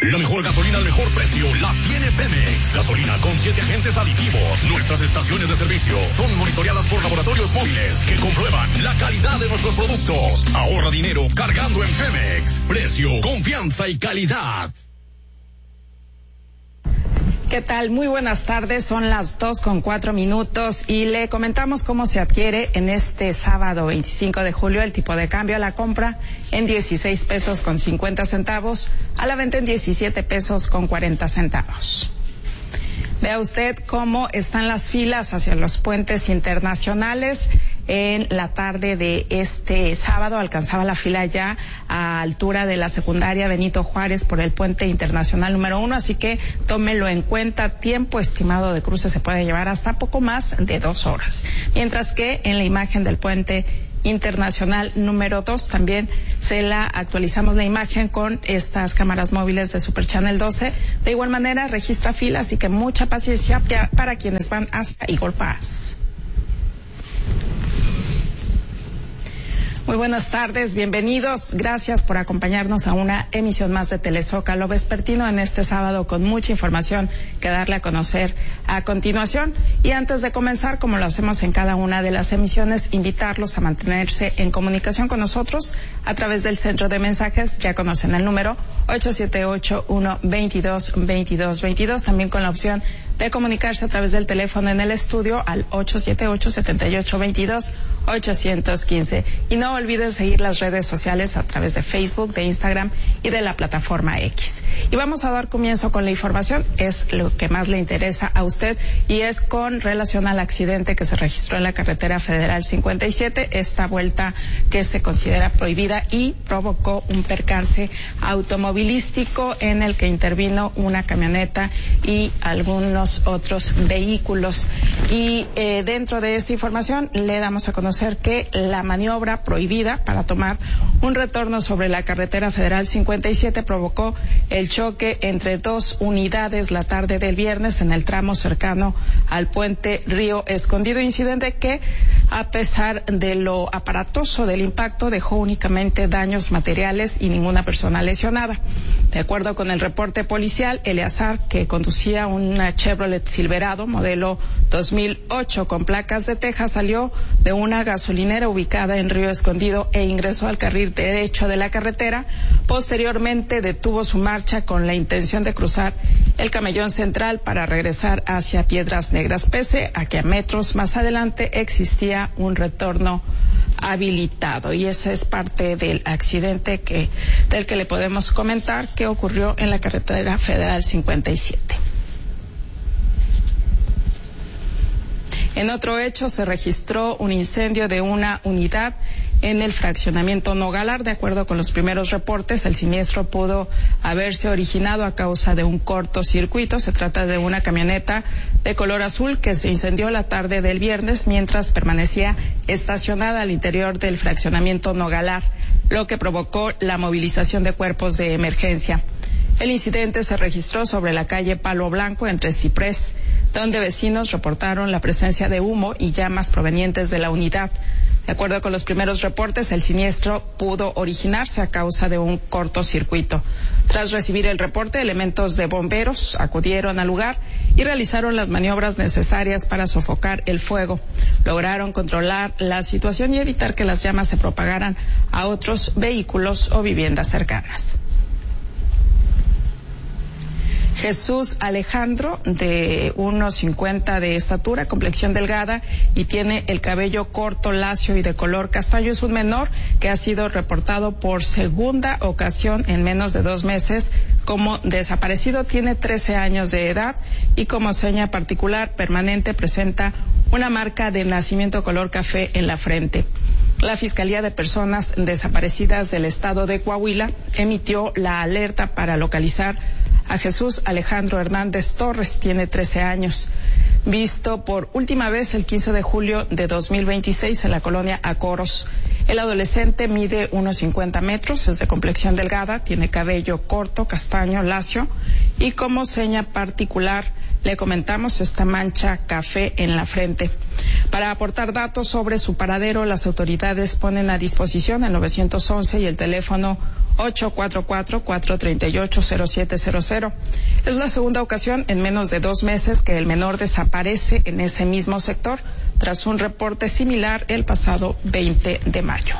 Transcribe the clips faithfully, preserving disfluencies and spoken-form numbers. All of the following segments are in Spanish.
La mejor gasolina al mejor precio la tiene Pemex. Gasolina con siete agentes aditivos. Nuestras estaciones de servicio son monitoreadas por laboratorios móviles que comprueban la calidad de nuestros productos. Ahorra dinero cargando en Pemex. Precio, confianza y calidad. ¿Qué tal? Muy buenas tardes, son las dos con cuatro minutos y le comentamos cómo se adquiere en este sábado veinticinco de julio el tipo de cambio a la compra en dieciséis pesos con cincuenta centavos, a la venta en diecisiete pesos con cuarenta centavos. Vea usted cómo están las filas hacia los puentes internacionales. En la tarde de este sábado alcanzaba la fila ya a altura de la secundaria Benito Juárez por el puente internacional número uno, así que tómelo en cuenta. Tiempo estimado de cruce se puede llevar hasta poco más de dos horas. Mientras que en la imagen del puente internacional número dos también se la actualizamos la imagen con estas cámaras móviles de Super Channel doce. De igual manera registra fila, así que mucha paciencia para quienes van hasta Eagle Pass. Muy buenas tardes, bienvenidos. Gracias por acompañarnos a una emisión más de Telezócalo Vespertino en este sábado con mucha información que darle a conocer a continuación. Y antes de comenzar, como lo hacemos en cada una de las emisiones, invitarlos a mantenerse en comunicación con nosotros a través del centro de mensajes. Ya conocen el número ocho siete ocho, uno veintidós, veintidós veintidós, también con la opción de comunicarse a través del teléfono en el estudio al ocho siete ocho, setenta y ocho, veintidós, ochocientos quince. Y no olviden seguir las redes sociales a través de Facebook, de Instagram y de la plataforma X. Y vamos a dar comienzo con la información, es lo que más le interesa a usted y es con relación al accidente que se registró en la carretera federal cincuenta y siete, esta vuelta que se considera prohibida y provocó un percance automovilístico en el que intervino una camioneta y algunos otros vehículos. Y eh, dentro de esta información le damos a conocer que la maniobra prohibida para tomar un retorno sobre la carretera federal cincuenta y siete provocó el choque entre dos unidades la tarde del viernes en el tramo cercano al puente Río Escondido, incidente que, a pesar de lo aparatoso del impacto, dejó únicamente daños materiales y ninguna persona lesionada. De acuerdo con el reporte policial, Eleazar, que conducía una Chevrolet Silverado modelo dos mil ocho con placas de Texas, salió de una gasolinera ubicada en Río Escondido e ingresó al carril derecho de la carretera. Posteriormente detuvo su marcha con la intención de cruzar el camellón central para regresar hacia Piedras Negras, pese a que a metros más adelante existía un retorno habilitado. Y ese es parte del accidente que del que le podemos comentar que ocurrió en la carretera federal cincuenta y siete. En otro hecho se registró un incendio de una unidad en el fraccionamiento Nogalar. De acuerdo con los primeros reportes, el siniestro pudo haberse originado a causa de un cortocircuito. Se trata de una camioneta de color azul que se incendió la tarde del viernes mientras permanecía estacionada al interior del fraccionamiento Nogalar, lo que provocó la movilización de cuerpos de emergencia. El incidente se registró sobre la calle Palo Blanco entre Ciprés, donde vecinos reportaron la presencia de humo y llamas provenientes de la unidad. De acuerdo con los primeros reportes, el siniestro pudo originarse a causa de un cortocircuito. Tras recibir el reporte, elementos de bomberos acudieron al lugar y realizaron las maniobras necesarias para sofocar el fuego. Lograron controlar la situación y evitar que las llamas se propagaran a otros vehículos o viviendas cercanas. Jesús Alejandro, de uno cincuenta de estatura, complexión delgada y tiene el cabello corto, lacio y de color castaño, es un menor que ha sido reportado por segunda ocasión en menos de dos meses como desaparecido. Tiene trece años de edad y como seña particular permanente presenta una marca de nacimiento color café en la frente. La Fiscalía de Personas Desaparecidas del Estado de Coahuila emitió la alerta para localizar a Jesús Alejandro Hernández Torres, tiene trece años. Visto por última vez el quince de julio de dos mil veintiséis en la colonia Acoros. El adolescente mide unos cincuenta metros, es de complexión delgada, tiene cabello corto, castaño, lacio y como seña particular le comentamos esta mancha café en la frente. Para aportar datos sobre su paradero, las autoridades ponen a disposición el nueve once y el teléfono ocho cuatro cuatro, cuatro tres ocho, cero siete cero cero. Es la segunda ocasión en menos de dos meses que el menor desaparece en ese mismo sector, tras un reporte similar el pasado veinte de mayo.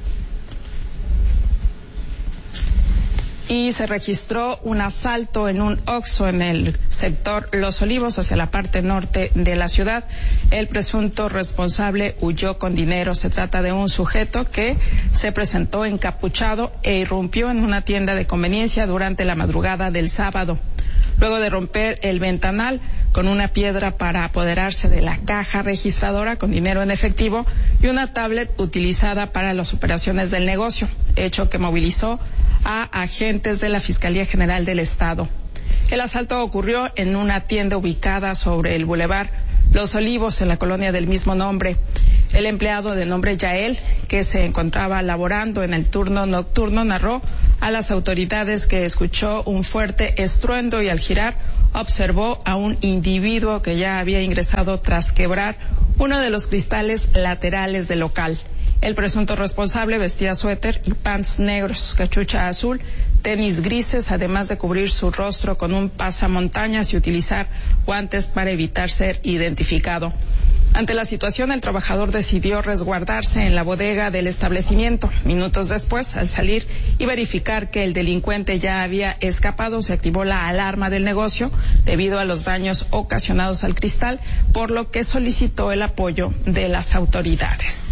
Y se registró un asalto en un Oxxo en el sector Los Olivos, hacia la parte norte de la ciudad. El presunto responsable huyó con dinero. Se trata de un sujeto que se presentó encapuchado e irrumpió en una tienda de conveniencia durante la madrugada del sábado. Luego de romper el ventanal con una piedra para apoderarse de la caja registradora con dinero en efectivo y una tablet utilizada para las operaciones del negocio, hecho que movilizó a agentes de la Fiscalía General del Estado. El asalto ocurrió en una tienda ubicada sobre el Boulevard Los Olivos, en la colonia del mismo nombre. El empleado de nombre Yael, que se encontraba laborando en el turno nocturno, narró a las autoridades que escuchó un fuerte estruendo y al girar observó a un individuo que ya había ingresado tras quebrar uno de los cristales laterales del local. El presunto responsable vestía suéter y pants negros, cachucha azul, tenis grises, además de cubrir su rostro con un pasamontañas y utilizar guantes para evitar ser identificado. Ante la situación, el trabajador decidió resguardarse en la bodega del establecimiento. Minutos después, al salir y verificar que el delincuente ya había escapado, se activó la alarma del negocio debido a los daños ocasionados al cristal, por lo que solicitó el apoyo de las autoridades.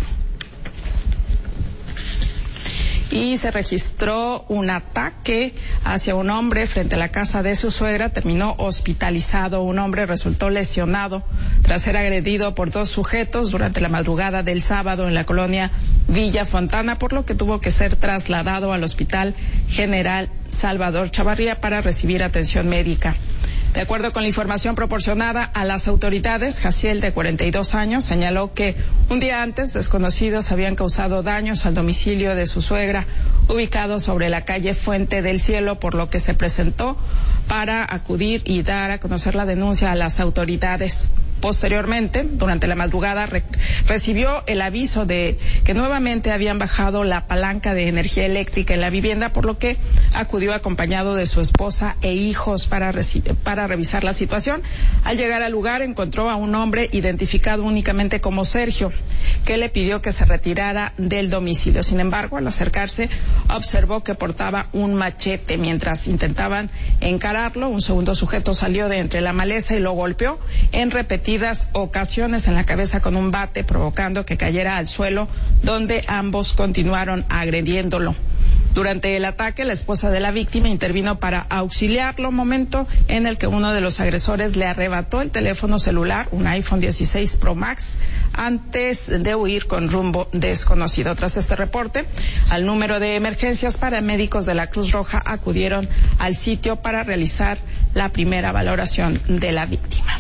Y se registró un ataque hacia un hombre frente a la casa de su suegra. Terminó hospitalizado. Un hombre resultó lesionado tras ser agredido por dos sujetos durante la madrugada del sábado en la colonia Villa Fontana, por lo que tuvo que ser trasladado al Hospital General Salvador Chavarría para recibir atención médica. De acuerdo con la información proporcionada a las autoridades, Jaciel, de cuarenta y dos años, señaló que un día antes desconocidos habían causado daños al domicilio de su suegra, ubicado sobre la calle Fuente del Cielo, por lo que se presentó para acudir y dar a conocer la denuncia a las autoridades. Posteriormente, durante la madrugada, re- recibió el aviso de que nuevamente habían bajado la palanca de energía eléctrica en la vivienda, por lo que acudió acompañado de su esposa e hijos para, reci- para revisar la situación. Al llegar al lugar, encontró a un hombre identificado únicamente como Sergio, que le pidió que se retirara del domicilio. Sin embargo, al acercarse, observó que portaba un machete. Mientras intentaban encararlo, un segundo sujeto salió de entre la maleza y lo golpeó en repetidas ocasiones en la cabeza con un bate, provocando que cayera al suelo, donde ambos continuaron agrediéndolo. Durante el ataque, la esposa de la víctima intervino para auxiliarlo, momento en el que uno de los agresores le arrebató el teléfono celular, un iPhone dieciséis Pro Max, antes de huir con rumbo desconocido. Tras este reporte, al número de emergencias, paramédicos de la Cruz Roja acudieron al sitio para realizar la primera valoración de la víctima.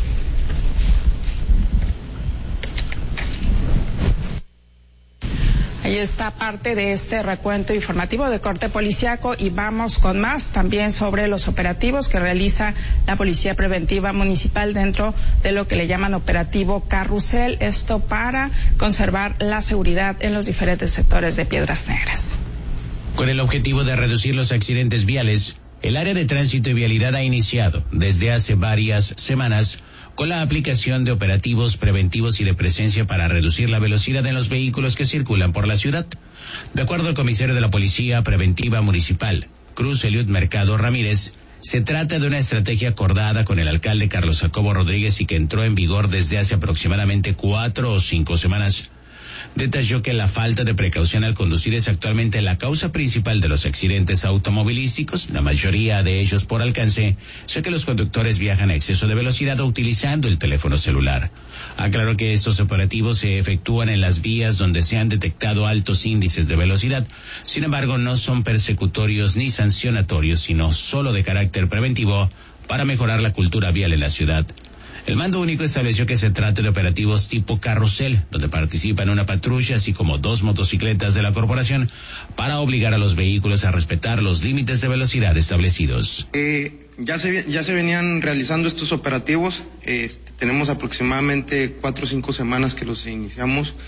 Ahí está parte de este recuento informativo de corte policiaco y vamos con más también sobre los operativos que realiza la Policía Preventiva Municipal dentro de lo que le llaman operativo Carrusel, esto para conservar la seguridad en los diferentes sectores de Piedras Negras. Con el objetivo de reducir los accidentes viales, el área de tránsito y vialidad ha iniciado desde hace varias semanas con la aplicación de operativos preventivos y de presencia para reducir la velocidad en los vehículos que circulan por la ciudad. De acuerdo al comisario de la Policía Preventiva Municipal, Cruz Eliud Mercado Ramírez, se trata de una estrategia acordada con el alcalde Carlos Jacobo Rodríguez y que entró en vigor desde hace aproximadamente cuatro o cinco semanas. Detalló que la falta de precaución al conducir es actualmente la causa principal de los accidentes automovilísticos, la mayoría de ellos por alcance, ya que los conductores viajan a exceso de velocidad o utilizando el teléfono celular. Aclaró que estos operativos se efectúan en las vías donde se han detectado altos índices de velocidad, sin embargo no son persecutorios ni sancionatorios, sino solo de carácter preventivo para mejorar la cultura vial en la ciudad. El mando único estableció que se trata de operativos tipo carrusel, donde participan una patrulla así como dos motocicletas de la corporación para obligar a los vehículos a respetar los límites de velocidad establecidos. Eh, ya se ya se venían realizando estos operativos, eh, tenemos aproximadamente cuatro o cinco semanas que los iniciamos.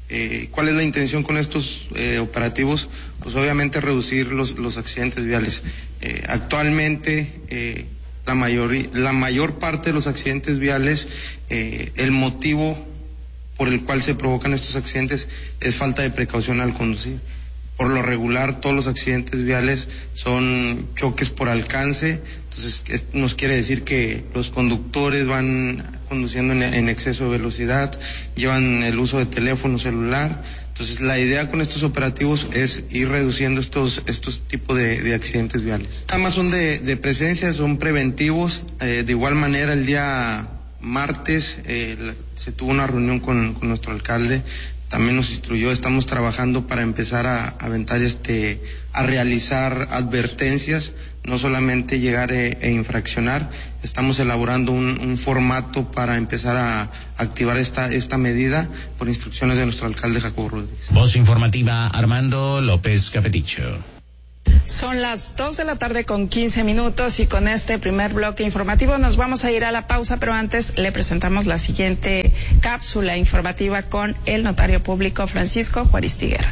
Eh, ¿Cuál es la intención con estos eh, operativos? Pues obviamente reducir los, los accidentes viales. Eh, actualmente, eh, la, mayoría, la mayor parte de los accidentes viales, eh, el motivo por el cual se provocan estos accidentes es falta de precaución al conducir. Por lo regular, todos los accidentes viales son choques por alcance, entonces esto nos quiere decir que los conductores van conduciendo en, en exceso de velocidad, llevan el uso de teléfono celular. Entonces la idea con estos operativos es ir reduciendo estos estos tipos de, de accidentes viales. Nada más son de, de presencia, son preventivos. Eh, de igual manera, el día martes eh, la, se tuvo una reunión con, con nuestro alcalde. También nos instruyó, estamos trabajando para empezar a, a aventar este, a realizar advertencias, no solamente llegar e, e infraccionar. Estamos elaborando un, un formato para empezar a activar esta, esta medida por instrucciones de nuestro alcalde Jacobo Rodríguez. Voz informativa, Armando López Capeticho. Son las dos de la tarde con quince minutos y con este primer bloque informativo nos vamos a ir a la pausa, pero antes le presentamos la siguiente cápsula informativa con el notario público Francisco Juaristi Guerra.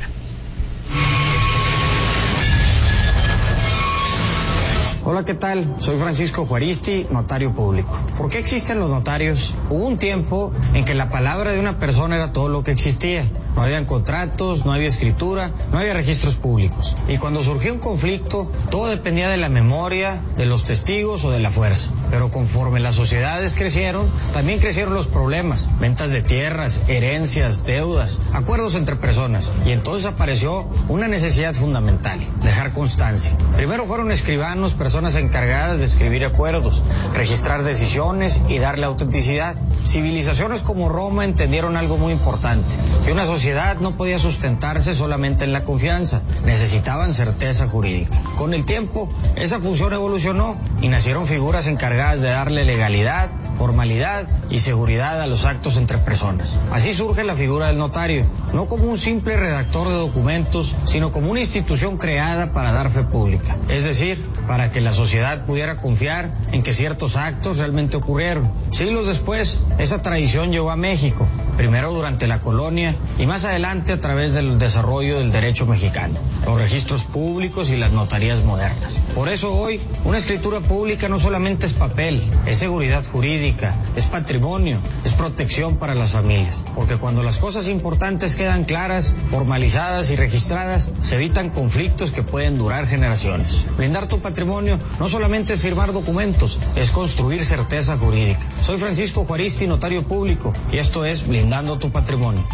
Hola, ¿qué tal? Soy Francisco Juaristi, notario público. ¿Por qué existen los notarios? Hubo un tiempo en que la palabra de una persona era todo lo que existía. No habían contratos, no había escritura, no había registros públicos. Y cuando surgió un conflicto, todo dependía de la memoria, de los testigos o de la fuerza. Pero conforme las sociedades crecieron, también crecieron los problemas. Ventas de tierras, herencias, deudas, acuerdos entre personas. Y entonces apareció una necesidad fundamental: dejar constancia. Primero fueron escribanos, personas personas encargadas de escribir acuerdos, registrar decisiones y darle autenticidad. Civilizaciones como Roma entendieron algo muy importante: que una sociedad no podía sustentarse solamente en la confianza, necesitaban certeza jurídica. Con el tiempo, esa función evolucionó y nacieron figuras encargadas de darle legalidad, formalidad y seguridad a los actos entre personas. Así surge la figura del notario, no como un simple redactor de documentos, sino como una institución creada para dar fe pública, es decir, para que la sociedad pudiera confiar en que ciertos actos realmente ocurrieron. Siglos después, esa tradición llegó a México, primero durante la colonia y más adelante a través del desarrollo del derecho mexicano, los registros públicos y las notarías modernas. Por eso hoy, una escritura pública no solamente es papel, es seguridad jurídica, es patrimonio, es protección para las familias, porque cuando las cosas importantes quedan claras, formalizadas y registradas, se evitan conflictos que pueden durar generaciones. Blindar tu patrimonio no solamente es firmar documentos, es construir certeza jurídica. Soy Francisco Juaristi, notario público, y esto es Blindando tu Patrimonio.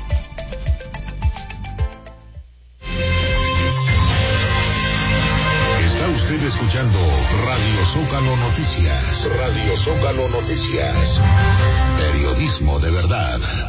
Está usted escuchando Radio Zócalo Noticias. Radio Zócalo Noticias. Periodismo de verdad.